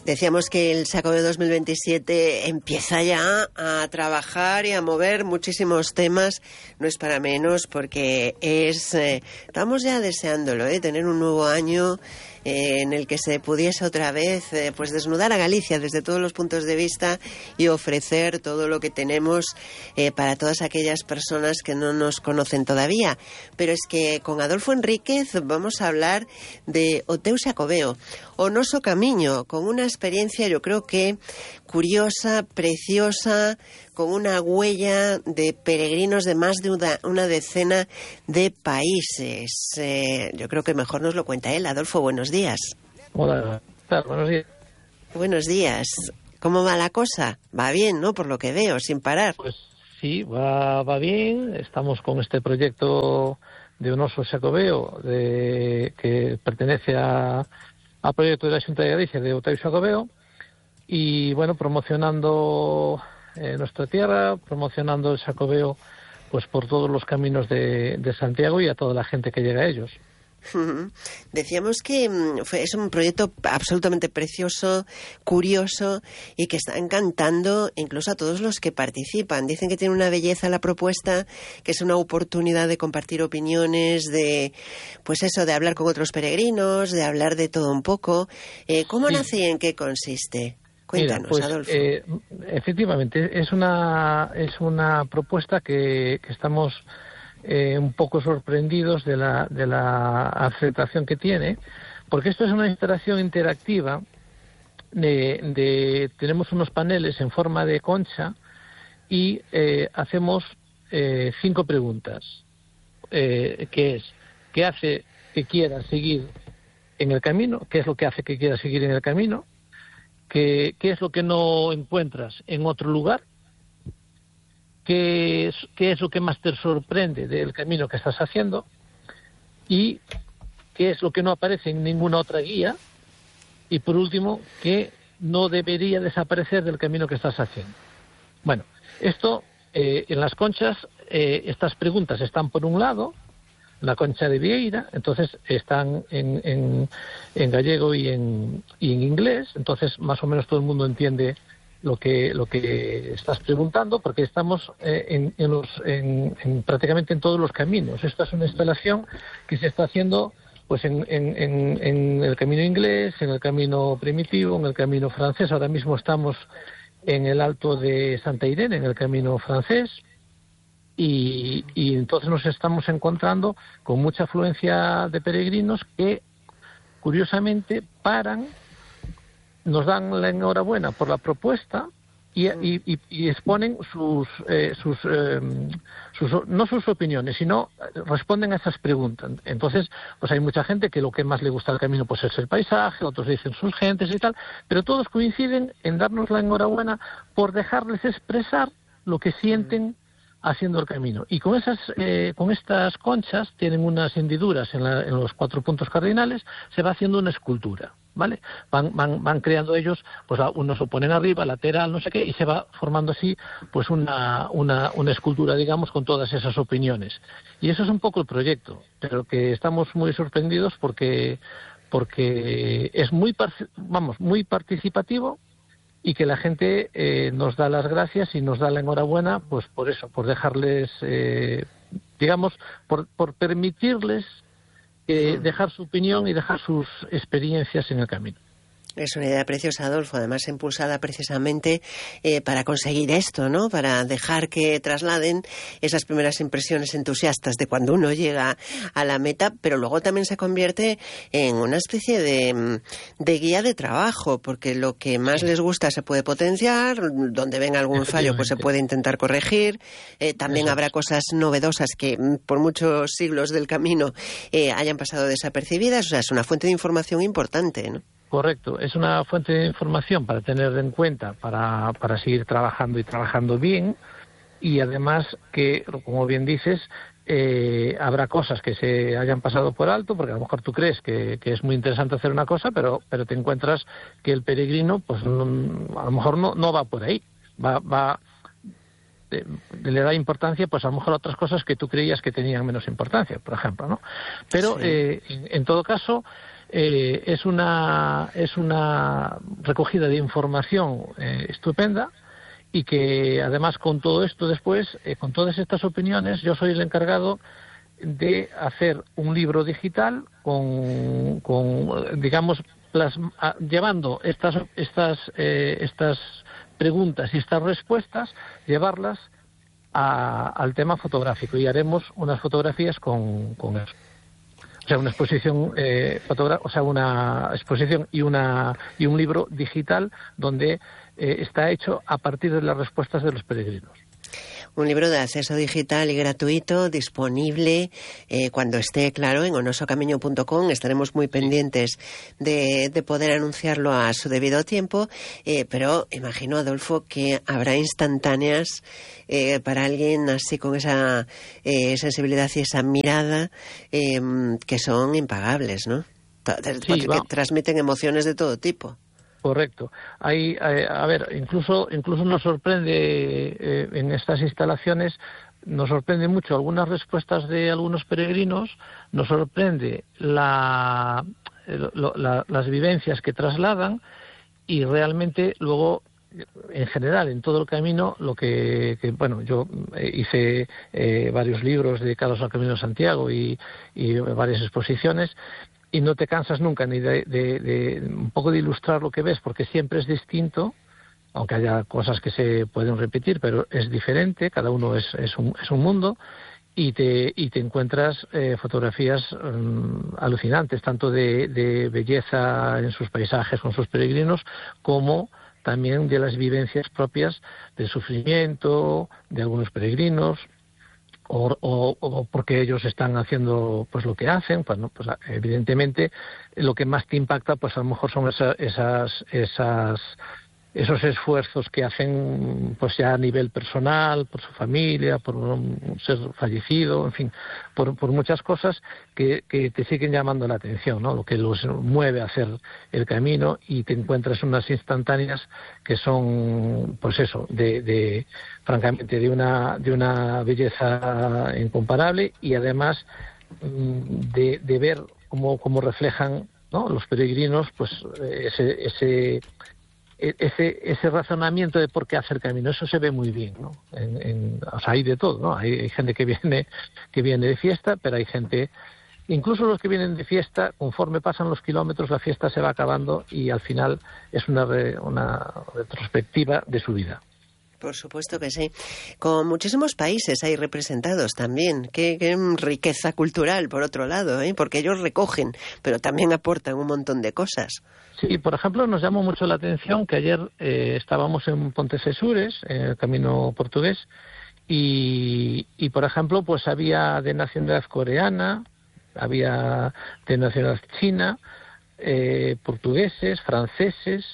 Decíamos que el Xacobeo 2027 empieza ya a trabajar y a mover muchísimos temas, no es para menos, porque estamos ya deseándolo, tener un nuevo año en el que se pudiese otra vez pues desnudar a Galicia desde todos los puntos de vista y ofrecer todo lo que tenemos para todas aquellas personas que no nos conocen todavía. Pero es que con Adolfo Enríquez vamos a hablar de o teu Xacobeo, o noso camiño, con una experiencia yo creo que curiosa, preciosa, con una huella de peregrinos de más de una decena de países. Yo creo que mejor nos lo cuenta él. Adolfo, buenos días. Hola, buenos días. Buenos días. ¿Cómo va la cosa? Va bien, ¿no? Por lo que veo, sin parar. Pues sí, va bien. Estamos con este proyecto de un oso Xacobeo que pertenece al proyecto de la Xunta de Galicia de Oteu Xacobeo, y bueno, promocionando nuestra tierra, promocionando el Xacobeo pues por todos los caminos de Santiago y a toda la gente que llega a ellos. Decíamos que es un proyecto absolutamente precioso, curioso, y que está encantando incluso a todos los que participan. Dicen que tiene una belleza la propuesta, que es una oportunidad de compartir opiniones, de pues eso, de hablar con otros peregrinos, de hablar de todo un poco. ¿Cómo nace y en qué consiste? Cuéntanos, pues, Adolfo. Efectivamente, es una propuesta que estamos un poco sorprendidos de la aceptación que tiene, porque esto es una instalación interactiva. Tenemos unos paneles en forma de concha y hacemos 5 preguntas, que es: ¿qué hace que quieras seguir en el camino? ¿Qué es lo que hace que quieras seguir en el camino? ¿Qué es lo que no encuentras en otro lugar? ¿Qué es lo que más te sorprende del camino que estás haciendo? ¿Y qué es lo que no aparece en ninguna otra guía? Y por último, ¿qué no debería desaparecer del camino que estás haciendo? Bueno, esto en las conchas, estas preguntas están por un lado, la concha de Vieira, entonces están en gallego y en inglés, entonces más o menos todo el mundo entiende lo que estás preguntando, porque estamos prácticamente en todos los caminos. Esta es una instalación que se está haciendo pues en el camino inglés, en el camino primitivo, en el camino francés. Ahora mismo estamos en el Alto de Santa Irene, en el camino francés, y entonces nos estamos encontrando con mucha afluencia de peregrinos que curiosamente paran, nos dan la enhorabuena por la propuesta y exponen no sus opiniones, sino responden a esas preguntas. Entonces, pues hay mucha gente que lo que más le gusta al camino pues es el paisaje, otros dicen sus gentes y tal, pero todos coinciden en darnos la enhorabuena por dejarles expresar lo que sienten haciendo el camino. Y con estas conchas, tienen unas hendiduras en los 4 puntos cardinales, se va haciendo una escultura, ¿vale? Van creando ellos, pues unos lo ponen arriba, lateral, no sé qué, y se va formando así pues una escultura, digamos, con todas esas opiniones. Y eso es un poco el proyecto, pero que estamos muy sorprendidos porque es muy participativo, y que la gente nos da las gracias y nos da la enhorabuena pues por eso, por dejarles, digamos, por permitirles dejar su opinión y dejar sus experiencias en el camino. Es una idea preciosa, Adolfo, además impulsada precisamente para conseguir esto, ¿no? Para dejar que trasladen esas primeras impresiones entusiastas de cuando uno llega a la meta, pero luego también se convierte en una especie de guía de trabajo, porque lo que más les gusta se puede potenciar, donde venga algún fallo pues se puede intentar corregir, también habrá cosas novedosas que por muchos siglos del camino hayan pasado desapercibidas, o sea, es una fuente de información importante, ¿no? Correcto, es una fuente de información para tener en cuenta, para seguir trabajando y trabajando bien, y además que, como bien dices, habrá cosas que se hayan pasado por alto, porque a lo mejor tú crees que es muy interesante hacer una cosa, pero te encuentras que el peregrino pues a lo mejor no va por ahí, le da importancia pues a lo mejor a otras cosas que tú creías que tenían menos importancia, por ejemplo, ¿no? Pero sí. En todo caso es una recogida de información estupenda, y que además con todo esto después, con todas estas opiniones, yo soy el encargado de hacer un libro digital con digamos, llevando estas preguntas y estas respuestas, llevarlas al tema fotográfico, y haremos unas fotografías con eso. O sea, una exposición una exposición y un libro digital donde está hecho a partir de las respuestas de los peregrinos. Un libro de acceso digital y gratuito, disponible cuando esté, claro, en onosocamiño.com. Estaremos muy pendientes de poder anunciarlo a su debido tiempo, pero imagino, Adolfo, que habrá instantáneas para alguien así con esa sensibilidad y esa mirada que son impagables, ¿no? Porque transmiten emociones de todo tipo. Correcto. Hay, a ver, incluso nos sorprende en estas instalaciones, nos sorprende mucho algunas respuestas de algunos peregrinos, nos sorprende las vivencias que trasladan, y realmente luego, en general, en todo el camino, lo que bueno, yo hice varios libros dedicados al Camino de Santiago y varias exposiciones, y no te cansas nunca ni de un poco de ilustrar lo que ves, porque siempre es distinto, aunque haya cosas que se pueden repetir, pero es diferente, cada uno es un mundo, y te encuentras fotografías alucinantes, tanto de belleza en sus paisajes con sus peregrinos, como también de las vivencias propias del sufrimiento de algunos peregrinos, o porque ellos están haciendo pues lo que hacen. Pues, ¿no? Pues evidentemente lo que más te impacta pues a lo mejor son esos esfuerzos que hacen pues ya a nivel personal, por su familia, por un ser fallecido, en fin, por muchas cosas que te siguen llamando la atención, ¿no? Lo que los mueve a hacer el camino, y te encuentras unas instantáneas que son, pues eso, francamente de una belleza incomparable, y además de ver cómo reflejan, ¿no?, los peregrinos pues ese razonamiento de por qué hacer camino. Eso se ve muy bien, ¿no? O sea, hay de todo, ¿no? Hay gente que viene de fiesta, pero hay gente, incluso los que vienen de fiesta, conforme pasan los kilómetros, la fiesta se va acabando, y al final es una retrospectiva de su vida. Por supuesto que sí. Con muchísimos países hay representados también. Qué riqueza cultural, por otro lado, porque ellos recogen, pero también aportan un montón de cosas. Sí, por ejemplo, nos llamó mucho la atención que ayer estábamos en Pontecesures, en el camino portugués, y por ejemplo, pues había de nacionalidad coreana, había de nacionalidad china, portugueses, franceses,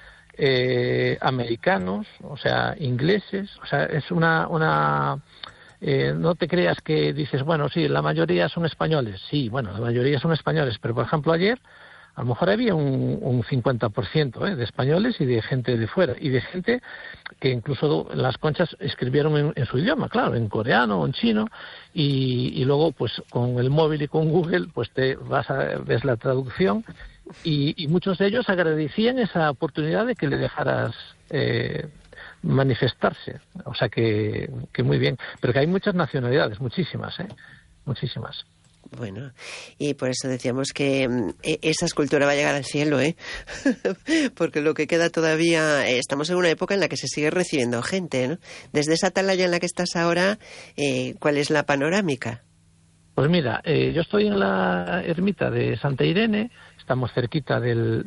americanos, o sea, ingleses. O sea, es no te creas que dices, bueno, sí, la mayoría son españoles. Sí, bueno, la mayoría son españoles, pero por ejemplo ayer a lo mejor había un 50% de españoles, y de gente de fuera, y de gente que incluso las conchas escribieron en su idioma, claro, en coreano o en chino, y luego pues con el móvil y con Google pues ves la traducción, y muchos de ellos agradecían esa oportunidad de que le dejaras manifestarse. O sea que muy bien, pero que hay muchas nacionalidades, muchísimas. Bueno, y por eso decíamos que esa escultura va a llegar al cielo, porque lo que queda todavía, estamos en una época en la que se sigue recibiendo gente, ¿no? Desde esa atalaya en la que estás ahora, ¿cuál es la panorámica? Pues mira, yo estoy en la ermita de Santa Irene, estamos cerquita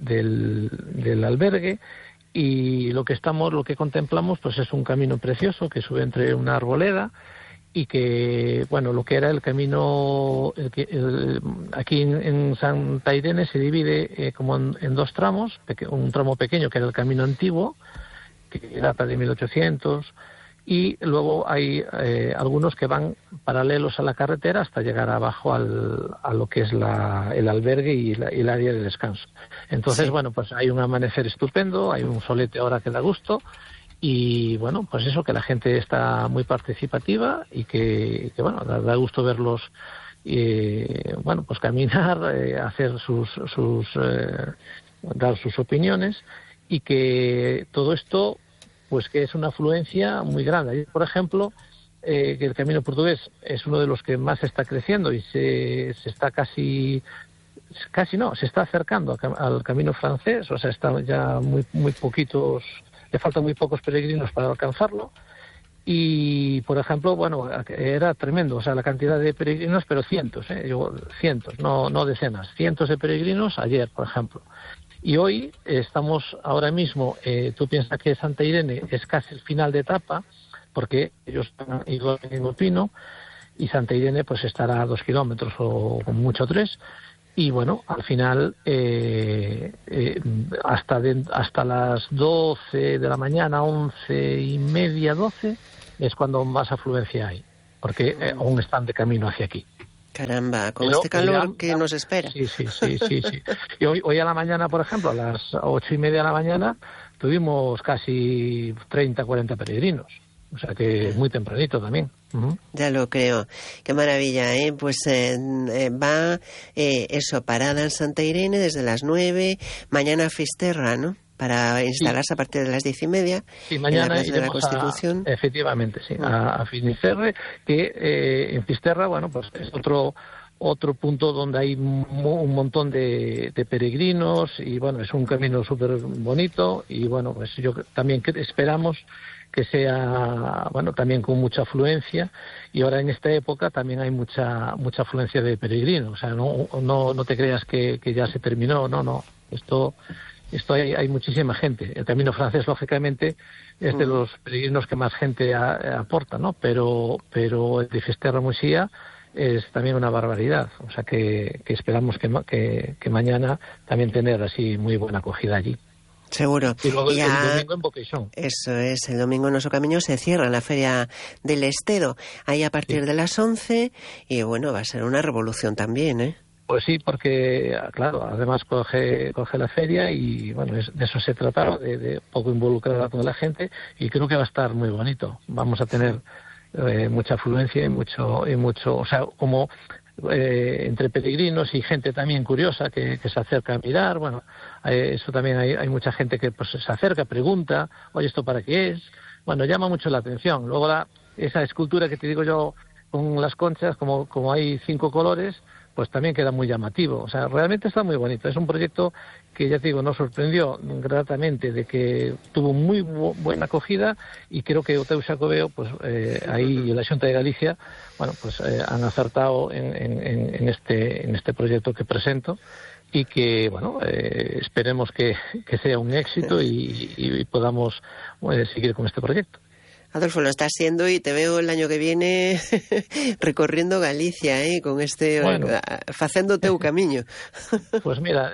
del albergue, y lo que contemplamos pues es un camino precioso que sube entre una arboleda, y que, bueno, lo que era el camino aquí en Santa Irene se divide como en dos tramos, un tramo pequeño que era el camino antiguo, que data de 1800, y luego hay algunos que van paralelos a la carretera hasta llegar abajo a lo que es el albergue y el área de descanso. Entonces, sí, bueno, pues hay un amanecer estupendo, hay un solete ahora que da gusto. Y bueno, pues eso, que la gente está muy participativa, y que bueno, da gusto verlos bueno, pues caminar, hacer dar sus opiniones, y que todo esto, pues que es una afluencia muy grande. Ayer, por ejemplo, que el Camino Portugués es uno de los que más está creciendo y se está se está acercando al Camino francés, o sea, está ya muy poquitos, le faltan muy pocos peregrinos para alcanzarlo. Y, por ejemplo, bueno, era tremendo, o sea, la cantidad de peregrinos, pero cientos, cientos, no decenas, cientos de peregrinos ayer, por ejemplo. Y hoy estamos ahora mismo, tú piensas que Santa Irene es casi el final de etapa, porque ellos están en Opino, y Santa Irene pues estará a 2 kilómetros o con mucho 3. Y bueno, al final, hasta las 12 de la mañana, 11:30, 12, es cuando más afluencia hay, porque aún están de camino hacia aquí. Caramba, con este calor que nos espera. Sí. Y hoy a la mañana, por ejemplo, a las 8:30 de la mañana, tuvimos casi 30, 40 peregrinos. O sea que muy tempranito también. Uh-huh. Ya lo creo. Qué maravilla, ¿eh? Pues va parada en Santa Irene desde las 9, mañana a Fisterra, ¿no? Para instalarse a partir de las 10:30. Sí, mañana en la Plaza de la Constitución. Efectivamente, sí, a Finisterre, que en Fisterra, bueno, pues es otro punto donde hay un montón de peregrinos, y bueno, es un camino súper bonito, y bueno, pues yo también esperamos que sea, bueno, también con mucha afluencia, y ahora en esta época también hay mucha afluencia de peregrinos, o sea, no te creas que ya se terminó, no, esto hay muchísima gente. El Camino francés, lógicamente, es de los peregrinos que más gente aporta, ¿no? Pero el de Fisterra-Muxía es también una barbaridad, o sea que esperamos que mañana también tener así muy buena acogida allí. Seguro. Y luego el domingo en Boqueixón. Eso es, el domingo en Nuestro Camino se cierra la Feria del Estedo, ahí a partir de las 11, y bueno, va a ser una revolución también, ¿eh? Pues sí, porque, claro, además coge la feria, y bueno, de eso se trataba, de poco involucrar a toda la gente, y creo que va a estar muy bonito. Vamos a tener mucha afluencia y mucho, o sea, como entre peregrinos y gente también curiosa que se acerca a mirar. Bueno, eso también hay mucha gente que pues se acerca, pregunta, oye, ¿esto para qué es? Bueno, llama mucho la atención. Luego esa escultura que te digo yo con las conchas, como hay 5 colores, pues también queda muy llamativo. O sea, realmente está muy bonito. Es un proyecto que, ya te digo, nos sorprendió gratamente, de que tuvo muy buena acogida, y creo que Oteu Xacobeo, pues ahí la Xunta de Galicia, bueno, pues han acertado en este proyecto que presento, y que, bueno, esperemos que sea un éxito y podamos seguir con este proyecto. Adolfo, lo está haciendo, y te veo el año que viene recorriendo Galicia, con facendo teu camiño. Pues mira,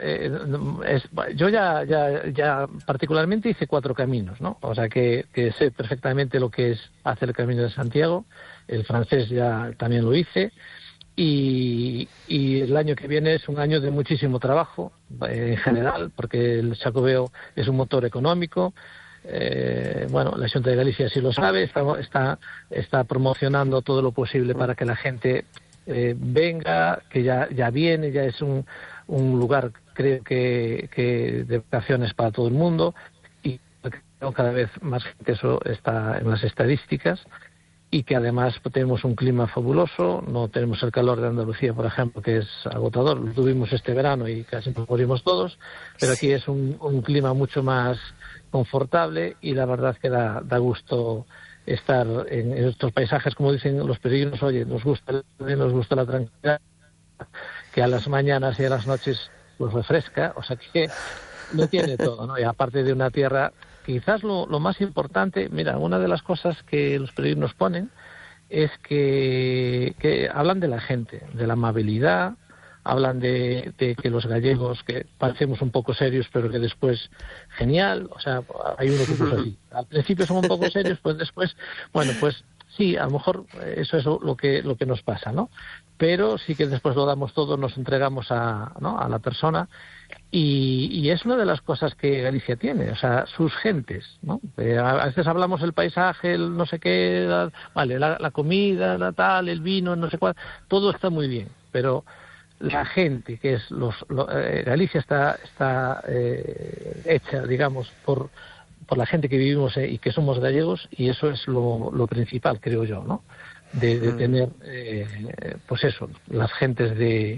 yo ya particularmente hice 4 caminos, ¿no? O sea que sé perfectamente lo que es hacer el Camino de Santiago. El francés ya también lo hice, y el año que viene es un año de muchísimo trabajo en general, porque el Xacobeo es un motor económico. Bueno, la Xunta de Galicia sí lo sabe, está promocionando todo lo posible para que la gente venga, que ya viene, ya es un lugar, creo que de vacaciones para todo el mundo, y cada vez más gente, eso está en las estadísticas, y que además tenemos un clima fabuloso. No tenemos el calor de Andalucía, por ejemplo, que es agotador. Lo tuvimos este verano y casi nos morimos todos, pero aquí es un clima mucho más confortable, y la verdad es que da gusto estar en estos paisajes. Como dicen los peregrinos, oye, nos gusta la tranquilidad, que a las mañanas y a las noches pues refresca, o sea que lo tiene todo, ¿no? Y aparte de una tierra, quizás lo más importante, mira, una de las cosas que los peregrinos ponen es que hablan de la gente, de la amabilidad. Hablan de que los gallegos, que parecemos un poco serios, pero que después, genial. O sea, hay uno que puso así. Al principio somos un poco serios, pues después, bueno, pues sí, a lo mejor eso es lo que nos pasa, ¿no? Pero sí que después lo damos todo, nos entregamos a la persona, y es una de las cosas que Galicia tiene, o sea, sus gentes, ¿no? A veces hablamos el paisaje, el no sé qué, la comida, la tal, el vino, no sé cuál, todo está muy bien. pero la gente que es Galicia está hecha, digamos, por la gente que vivimos y que somos gallegos, y eso es lo principal, creo yo, ¿no? De tener, pues eso, las gentes de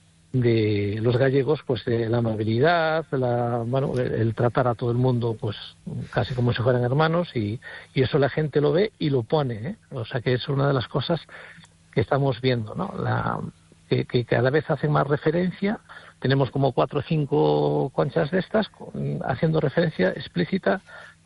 los gallegos, pues de la amabilidad, el tratar a todo el mundo pues casi como si fueran hermanos, y eso la gente lo ve y lo pone, ¿eh? O sea que es una de las cosas que estamos viendo, ¿no? Que cada vez hacen más referencia. Tenemos como 4 o 5 conchas de estas haciendo referencia explícita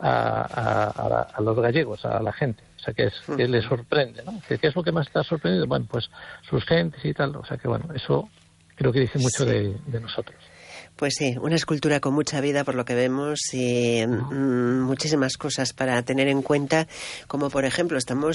a los gallegos, a la gente. O sea que les sorprende, ¿no? ¿Qué es lo que más está sorprendiendo? Bueno, pues sus gentes y tal. O sea que bueno, eso creo que dice mucho de nosotros. Pues sí, una escultura con mucha vida por lo que vemos, y muchísimas cosas para tener en cuenta, como por ejemplo estamos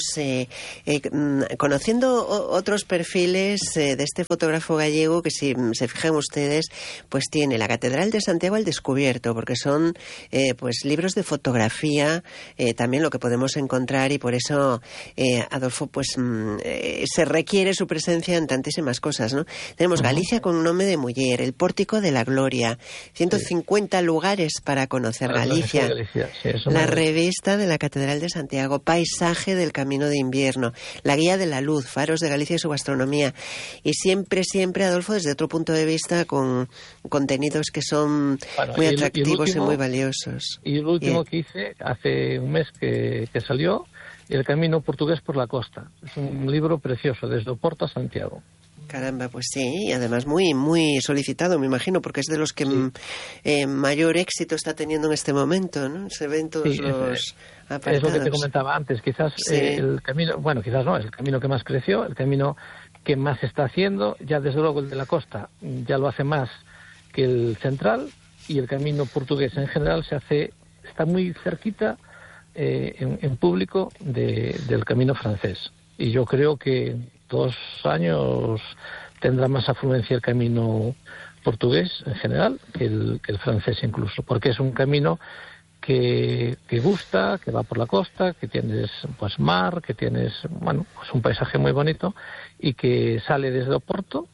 conociendo otros perfiles de este fotógrafo gallego que, si se fijan ustedes, pues tiene la Catedral de Santiago al descubierto, porque son pues libros de fotografía, también lo que podemos encontrar, y por eso Adolfo pues se requiere su presencia en tantísimas cosas, ¿no? Tenemos Galicia con Nome de Muller, el Pórtico de la Gloria, 150 lugares para conocer Galicia, la revista de la Catedral de Santiago, paisaje del Camino de Invierno, la Guía de la Luz, faros de Galicia y su gastronomía, y siempre, Adolfo, desde otro punto de vista, con contenidos que son muy atractivos y muy valiosos. Y el último que hice hace un mes que salió, El Camino Portugués por la Costa. Es un libro precioso, desde Oporto a Santiago. Caramba, pues sí, y además muy muy solicitado, me imagino, porque es de los que mayor éxito está teniendo en este momento, ¿no? Se ven todos los apartados. Es lo que te comentaba antes, quizás el camino, bueno, quizás no, es el camino que más creció, el camino que más se está haciendo, ya desde luego el de la costa ya lo hace más que el central, y el camino portugués en general está muy cerquita en público del camino francés, y yo creo que 2 años tendrá más afluencia el camino portugués en general que el francés incluso, porque es un camino que gusta, que va por la costa, que tienes pues mar, que tienes pues un paisaje muy bonito, y que sale desde Oporto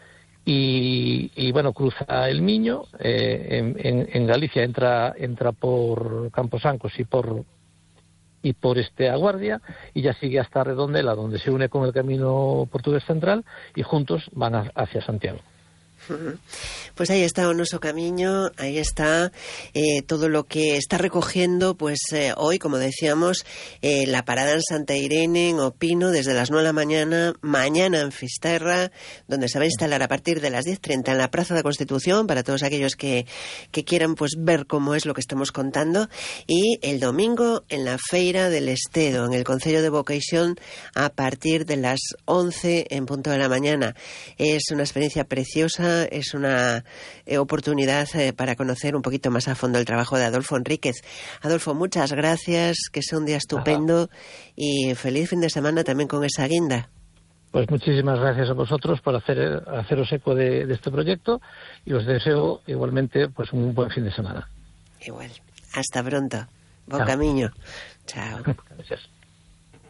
y bueno, cruza el Miño, en Galicia entra por Camposancos y por A Guardia, y ya sigue hasta Redondela, donde se une con el camino portugués central, y juntos van hacia Santiago. Pues ahí está Onoso Camiño, ahí está todo lo que está recogiendo pues hoy, como decíamos, la parada en Santa Irene, en Opino, desde las 9 de la mañana en Fisterra, donde se va a instalar a partir de las 10:30 en la Plaza de la Constitución, para todos aquellos que quieran pues ver cómo es lo que estamos contando, y el domingo en la Feira del Estedo, en el Concello de Vocación, a partir de las 11 en punto de la mañana. Es una experiencia preciosa, es una oportunidad para conocer un poquito más a fondo el trabajo de Adolfo Enríquez. Adolfo, muchas gracias, que sea un día estupendo. Y feliz fin de semana también con esa guinda. Pues muchísimas gracias a vosotros por haceros eco de este proyecto, y os deseo igualmente pues un buen fin de semana. Igual. Hasta pronto. Buen camino. Chao. Gracias.